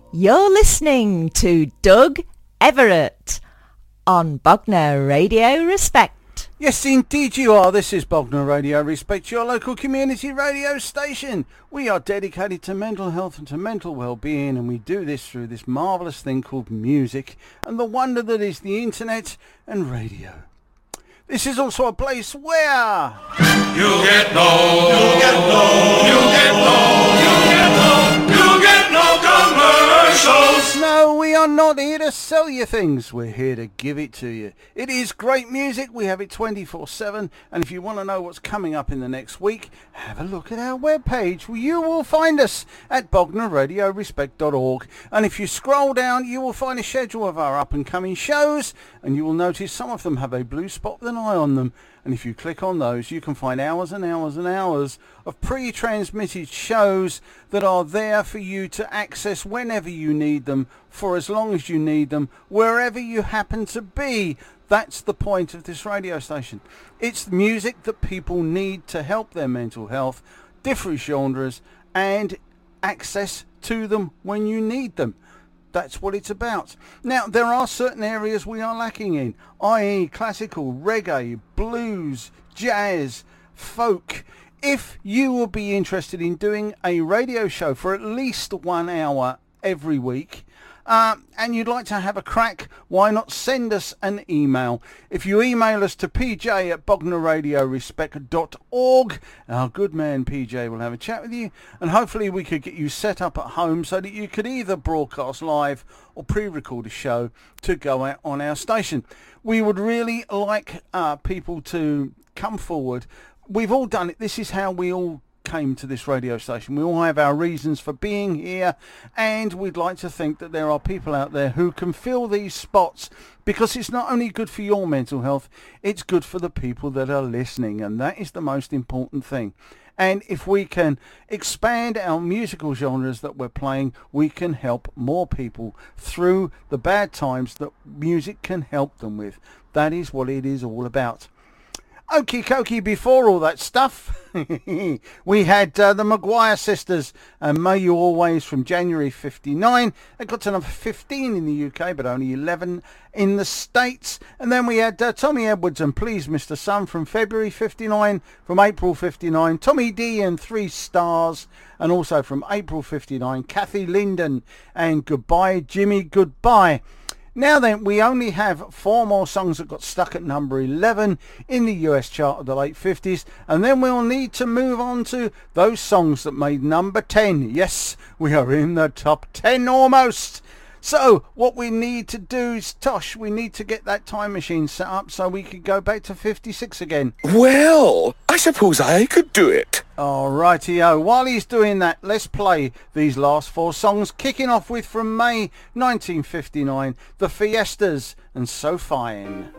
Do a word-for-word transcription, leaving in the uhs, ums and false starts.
You're listening to Doug Everett on Bognor Radio Respect. Yes, indeed you are. This is Bognor Radio Respect, your local community radio station. We are dedicated to mental health and to mental well-being, and we do this through this marvellous thing called music and the wonder that is the internet and radio. This is also a place where you get no, you get no, you get no, you get no, you get no commercials. No, we are not here to sell you things. We're here to give it to you. It is great music. We have it twenty-four seven. And if you want to know what's coming up in the next week, have a look at our webpage. You will find us at bognor radio respect dot org. And if you scroll down, you will find a schedule of our up-and-coming shows. And you will notice some of them have a blue spot with an eye on them. And if you click on those, you can find hours and hours and hours of pre-transmitted shows that are there for you to access whenever you need them, for as long as you need them, wherever you happen to be. That's the point of this radio station. It's music that people need to help their mental health, different genres, and access to them when you need them. That's what it's about. Now, there are certain areas we are lacking in, that is classical, reggae, blues, jazz, folk. If you will be interested in doing a radio show for at least one hour every week, Uh, and you'd like to have a crack, why not send us an email? If you email us to p j at bognor radio respect dot org, our good man P J will have a chat with you, and hopefully we could get you set up at home so that you could either broadcast live or pre-record a show to go out on our station. We would really like uh, people to come forward. We've all done it. This is how we all came to this radio station. We all have our reasons for being here, and we'd like to think that there are people out there who can fill these spots, because it's not only good for your mental health, it's good for the people that are listening, and that is the most important thing. And if we can expand our musical genres that we're playing, we can help more people through the bad times that music can help them with. That is what it is all about. Okie dokie, before all that stuff, we had uh, the Maguire Sisters, and May You Always from January fifty-nine. They got to number fifteen in the U K, but only eleven in the States. And then we had uh, Tommy Edwards and Please Mister Sun from February fifty-nine, from April fifty-nine, Tommy D and Three Stars, and also from April fifty-nine, Kathy Linden and Goodbye Jimmy Goodbye. Now then, we only have four more songs that got stuck at number eleven in the U S chart of the late fifties, and then we'll need to move on to those songs that made number ten. Yes, we are in the top ten almost. So what we need to do is, Tosh, we need to get that time machine set up so we could go back to fifty-six again. Well, I suppose I could do it. All righty-o. While he's doing that, let's play these last four songs, kicking off with, from May nineteen fifty-nine, The Fiestas and So Fine.